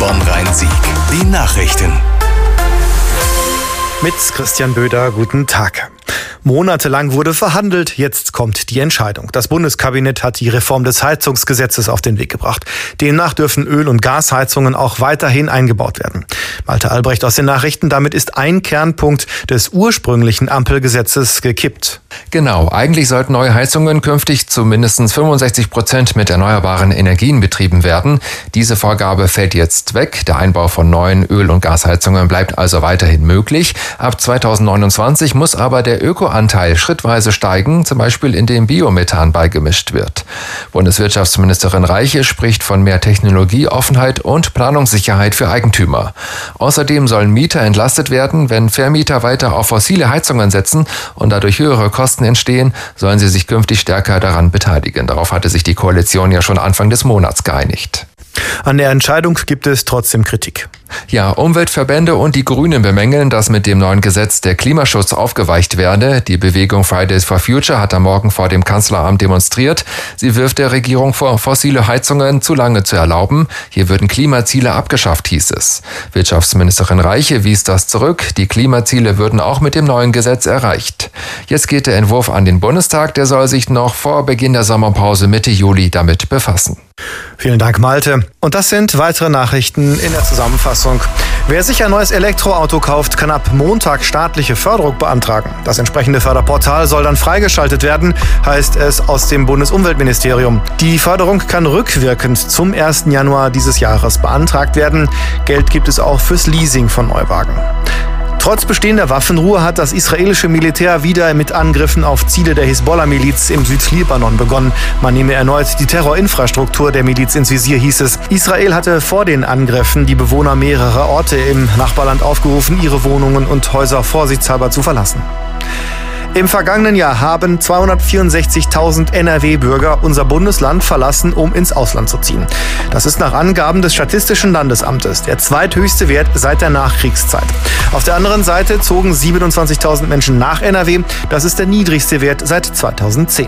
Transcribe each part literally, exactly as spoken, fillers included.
Bonn-Rhein-Sieg. Die Nachrichten. Mit Christian Böder, guten Tag. Monatelang wurde verhandelt, jetzt kommt die Entscheidung. Das Bundeskabinett hat die Reform des Heizungsgesetzes auf den Weg gebracht. Demnach dürfen Öl- und Gasheizungen auch weiterhin eingebaut werden. Malte Albrecht aus den Nachrichten, damit ist ein Kernpunkt des ursprünglichen Ampelgesetzes gekippt. Genau, eigentlich sollten neue Heizungen künftig zu mindestens fünfundsechzig Prozent mit erneuerbaren Energien betrieben werden. Diese Vorgabe fällt jetzt weg. Der Einbau von neuen Öl- und Gasheizungen bleibt also weiterhin möglich. Ab zweitausendneunundzwanzig muss aber der Ökoanteil schrittweise steigen, zum Beispiel indem Biomethan beigemischt wird. Bundeswirtschaftsministerin Reiche spricht von mehr Technologieoffenheit und Planungssicherheit für Eigentümer. Außerdem sollen Mieter entlastet werden, wenn Vermieter weiter auf fossile Heizungen setzen und dadurch höhere Kosten entstehen, sollen sie sich künftig stärker daran beteiligen. Darauf hatte sich die Koalition ja schon Anfang des Monats geeinigt. An der Entscheidung gibt es trotzdem Kritik. Ja, Umweltverbände und die Grünen bemängeln, dass mit dem neuen Gesetz der Klimaschutz aufgeweicht werde. Die Bewegung Fridays for Future hat am Morgen vor dem Kanzleramt demonstriert. Sie wirft der Regierung vor, fossile Heizungen zu lange zu erlauben. Hier würden Klimaziele abgeschafft, hieß es. Wirtschaftsministerin Reiche wies das zurück. Die Klimaziele würden auch mit dem neuen Gesetz erreicht. Jetzt geht der Entwurf an den Bundestag. Der soll sich noch vor Beginn der Sommerpause Mitte Juli damit befassen. Vielen Dank, Malte. Und das sind weitere Nachrichten in der Zusammenfassung. Wer sich ein neues Elektroauto kauft, kann ab Montag staatliche Förderung beantragen. Das entsprechende Förderportal soll dann freigeschaltet werden, heißt es aus dem Bundesumweltministerium. Die Förderung kann rückwirkend zum ersten Januar dieses Jahres beantragt werden. Geld gibt es auch fürs Leasing von Neuwagen. Trotz bestehender Waffenruhe hat das israelische Militär wieder mit Angriffen auf Ziele der Hisbollah-Miliz im Südlibanon begonnen. Man nehme erneut die Terrorinfrastruktur der Miliz ins Visier, hieß es. Israel hatte vor den Angriffen die Bewohner mehrerer Orte im Nachbarland aufgerufen, ihre Wohnungen und Häuser vorsichtshalber zu verlassen. Im vergangenen Jahr haben zweihundertvierundsechzigtausend N R W-Bürger unser Bundesland verlassen, um ins Ausland zu ziehen. Das ist nach Angaben des Statistischen Landesamtes der zweithöchste Wert seit der Nachkriegszeit. Auf der anderen Seite zogen siebenundzwanzigtausend Menschen nach N R W. Das ist der niedrigste Wert seit zweitausendzehn.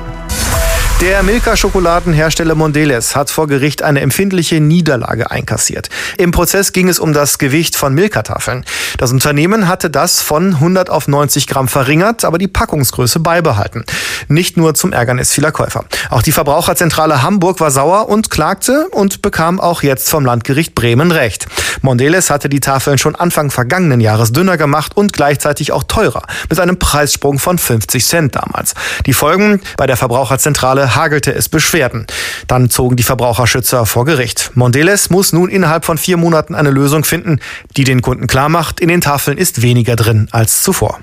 Der Milka-Schokoladenhersteller Mondelez hat vor Gericht eine empfindliche Niederlage einkassiert. Im Prozess ging es um das Gewicht von Milka-Tafeln. Das Unternehmen hatte das von hundert auf neunzig Gramm verringert, aber die Packungsgröße beibehalten. Nicht nur zum Ärgernis vieler Käufer. Auch die Verbraucherzentrale Hamburg war sauer und klagte und bekam auch jetzt vom Landgericht Bremen Recht. Mondelez hatte die Tafeln schon Anfang vergangenen Jahres dünner gemacht und gleichzeitig auch teurer, mit einem Preissprung von fünfzig Cent damals. Die Folgen bei der Verbraucherzentrale hagelte es Beschwerden. Dann zogen die Verbraucherschützer vor Gericht. Mondelez muss nun innerhalb von vier Monaten eine Lösung finden, die den Kunden klarmacht, in den Tafeln ist weniger drin als zuvor.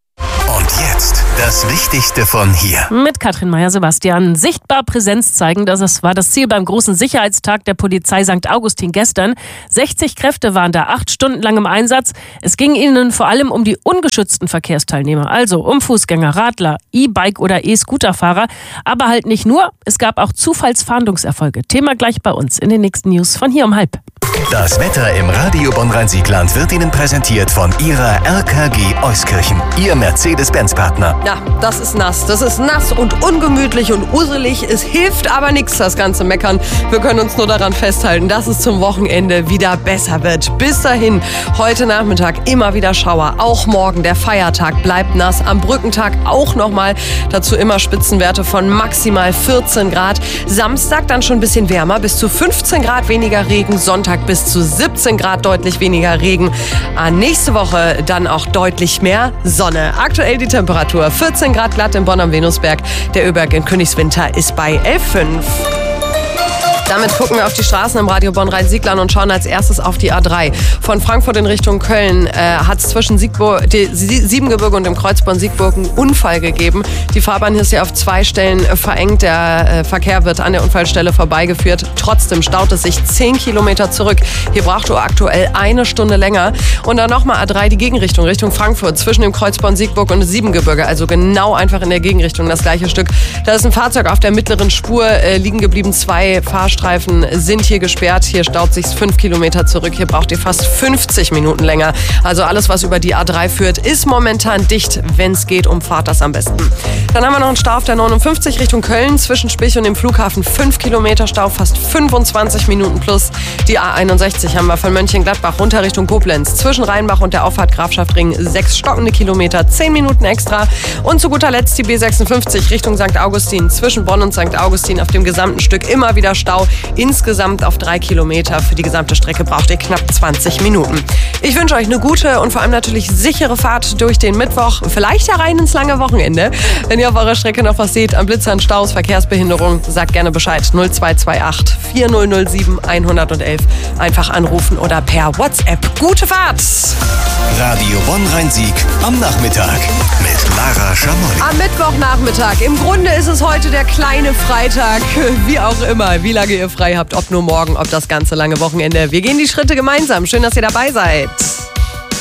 Und jetzt das Wichtigste von hier. Mit Katrin Meyer-Sebastian. Sichtbar Präsenz zeigen, das war das Ziel beim großen Sicherheitstag der Polizei Sankt Augustin gestern. sechzig Kräfte waren da acht Stunden lang im Einsatz. Es ging ihnen vor allem um die ungeschützten Verkehrsteilnehmer, also um Fußgänger, Radler, E-Bike- oder E-Scooter-Fahrer. Aber halt nicht nur, es gab auch Zufallsfahndungserfolge. Thema gleich bei uns in den nächsten News von hier um halb. Das Wetter im Radio Bonn-Rhein-Sieg-Land wird Ihnen präsentiert von Ihrer R K G Euskirchen, Ihr Mercedes-Benz-Partner. Ja, das ist nass. Das ist nass und ungemütlich und uselig. Es hilft aber nichts, das ganze Meckern. Wir können uns nur daran festhalten, dass es zum Wochenende wieder besser wird. Bis dahin, heute Nachmittag immer wieder Schauer. Auch morgen, der Feiertag, bleibt nass. Am Brückentag auch nochmal. Dazu immer Spitzenwerte von maximal vierzehn Grad. Samstag dann schon ein bisschen wärmer, bis zu fünfzehn Grad weniger Regen. Sonntag bis zu siebzehn Grad deutlich weniger Regen. Nächste Woche dann auch deutlich mehr Sonne. Aktuell die Temperatur vierzehn Grad glatt in Bonn am Venusberg. Der Öberg in Königswinter ist bei elf Komma fünf. Damit gucken wir auf die Straßen im Radio Bonn-Rhein-Sieg-Land und schauen als erstes auf die A drei. Von Frankfurt in Richtung Köln äh, hat es zwischen Siegburg, die, Siebengebirge und dem Kreuzborn Siegburg einen Unfall gegeben. Die Fahrbahn ist ja auf zwei Stellen verengt. Der äh, Verkehr wird an der Unfallstelle vorbeigeführt. Trotzdem staut es sich zehn Kilometer zurück. Hier braucht du aktuell eine Stunde länger. Und dann nochmal A drei, die Gegenrichtung, Richtung Frankfurt, zwischen dem Kreuzborn Siegburg und dem Siebengebirge. Also genau einfach in der Gegenrichtung das gleiche Stück. Da ist ein Fahrzeug auf der mittleren Spur äh, liegen geblieben. Zwei Fahrstufen Mittelstreifen sind hier gesperrt. Hier staut sich fünf Kilometer zurück. Hier braucht ihr fast fünfzig Minuten länger. Also alles, was über die A drei führt, ist momentan dicht. Wenn es geht, umfahrt das am besten. Dann haben wir noch einen Stau auf der neunundfünfzig Richtung Köln. Zwischen Spich und dem Flughafen fünf Kilometer Stau, fast fünfundzwanzig Minuten plus. Die A einundsechzig haben wir von Mönchengladbach runter Richtung Koblenz. Zwischen Rheinbach und der Auffahrt Grafschaftring sechs stockende Kilometer, zehn Minuten extra. Und zu guter Letzt die B sechsundfünfzig Richtung Sankt Augustin. Zwischen Bonn und Sankt Augustin auf dem gesamten Stück immer wieder Stau. Insgesamt auf drei Kilometer. Für die gesamte Strecke braucht ihr knapp zwanzig Minuten. Ich wünsche euch eine gute und vor allem natürlich sichere Fahrt durch den Mittwoch. Vielleicht herein ins lange Wochenende. Wenn ihr auf eurer Strecke noch was seht, an Blitzern, Staus, Verkehrsbehinderung, sagt gerne Bescheid. null zwei zwei acht, vier null null sieben, eins eins eins. Einfach anrufen oder per WhatsApp. Gute Fahrt! Radio Bonn-Rhein-Sieg am Nachmittag mit Lara Schamoni. Am Mittwochnachmittag. Im Grunde ist es heute der kleine Freitag. Wie auch immer, wie lange ihr frei habt. Ob nur morgen, ob das ganze lange Wochenende. Wir gehen die Schritte gemeinsam. Schön, dass ihr dabei seid.